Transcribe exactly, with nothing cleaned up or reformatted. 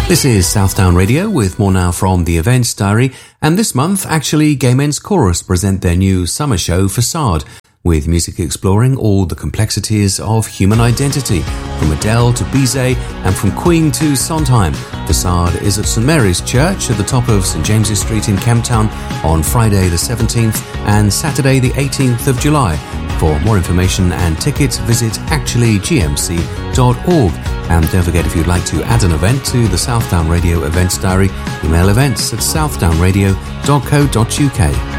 This is Southdown Radio with more now from the Events Diary, and this month actually Gay Men's Chorus present their new summer show Facade, with music exploring all the complexities of human identity, from Adele to Bizet and from Queen to Sondheim. Facade is at St Mary's Church at the top of St James's Street in Kemptown on Friday the seventeenth and Saturday the eighteenth of July. For more information and tickets, visit actually g m c dot org. And don't forget, if you'd like to add an event to the Southdown Radio Events Diary, email events at southdown radio dot co dot uk.